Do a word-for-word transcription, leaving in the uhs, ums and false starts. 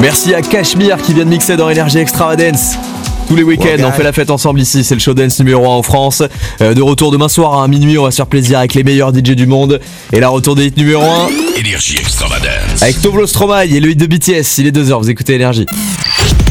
Merci à Cachemire qui vient de mixer dans Energy Extravagance. Tous les week-ends, okay. On fait la fête ensemble ici, c'est le show dance numéro un en France. Euh, de retour demain soir à minuit, on va se faire plaisir avec les meilleurs D J du monde. Et la retour des hits numéro un. Energy Extravagance. Avec Toblo Stromae et le hit de B T S, il est deux heures, vous écoutez Energy.